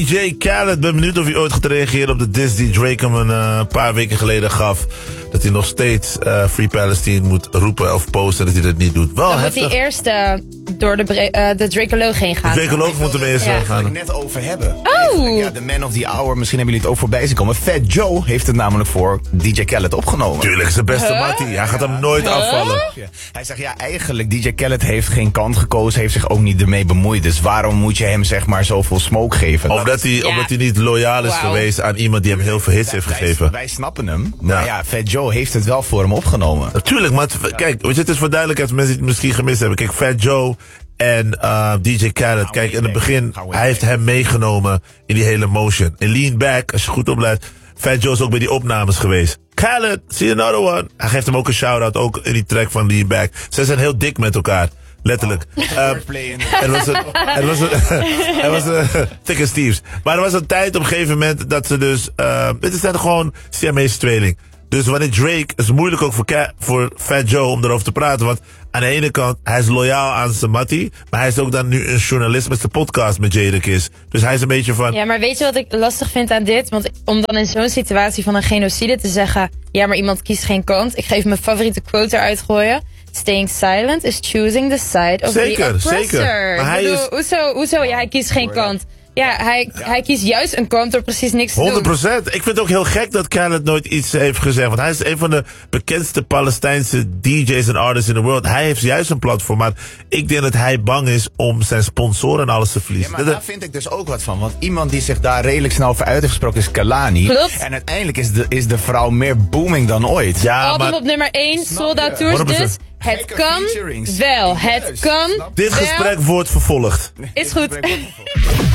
DJ Khaled, ben benieuwd of hij ooit gaat reageren op de diss die Drake hem een paar weken geleden gaf. Dat hij nog steeds Free Palestine moet roepen of posten, dat hij dat niet doet. Wel Dan heftig. moet hij eerst door de Dracoloog heen gaan. De Dracoloog moet hem eerst Daar gaan. het net over hebben. Oh! Ja, de man of the hour, misschien hebben jullie het ook voorbij zien komen. Fat Joe heeft het namelijk voor DJ Khaled opgenomen. Tuurlijk, is de beste mattie. Hij gaat hem nooit afvallen. Ja. Hij zegt, ja, eigenlijk, DJ Khaled heeft geen kant gekozen, heeft zich ook niet ermee bemoeid. Dus waarom moet je hem, zeg maar, zoveel smoke geven? Omdat hij niet loyaal is geweest aan iemand die hem heel veel hits heeft gegeven. Wij snappen hem, maar ja, Fat Joe heeft het wel voor hem opgenomen. Natuurlijk, maar kijk, weet je, het is voor duidelijkheid, mensen die het misschien gemist hebben. Kijk, Fat Joe en DJ Khaled, kijk, in het begin, hij heeft hem meegenomen in die hele motion. In Lean Back, als je goed oplet, Fat Joe is ook bij die opnames geweest. Khaled, see another one. Hij geeft hem ook een shout-out, ook in die track van Lean Back. Ze zijn heel dik met elkaar. Letterlijk. Er was een Thick as Thieves. Maar er was een tijd op een gegeven moment dat ze dus, dit is dan gewoon Siamese tweeling. Dus wanneer Drake, is moeilijk ook voor Fat Joe om erover te praten. Want aan de ene kant, hij is loyaal aan zijn mattie. Maar hij is ook dan nu een journalist met zijn podcast met Jadakiss. Dus hij is een beetje van... Ja, maar weet je wat ik lastig vind aan dit? Want om dan in zo'n situatie van een genocide te zeggen... Ja, maar iemand kiest geen kant. Ik ga even mijn favoriete quote eruit gooien. Staying silent is choosing the side of the oppressor. Zeker. Maar hij hoezo? Ja, hij kiest geen kant. Ja, hij kiest juist een kant door precies niks te doen. 100%. Ik vind het ook heel gek dat Khaled nooit iets heeft gezegd. Want hij is een van de bekendste Palestijnse DJ's en artists in de wereld. Hij heeft juist een platform. Maar ik denk dat hij bang is om zijn sponsoren en alles te verliezen. Ja, maar daar vind ik dus ook wat van. Want iemand die zich daar redelijk snel voor uit heeft gesproken is Kalani. Klopt. En uiteindelijk is de vrouw meer booming dan ooit. Ja, Album maar op nummer 1, Sold Out Tours. 100%. Dus het kan wel. Het kan dit gesprek wordt vervolgd. Is goed.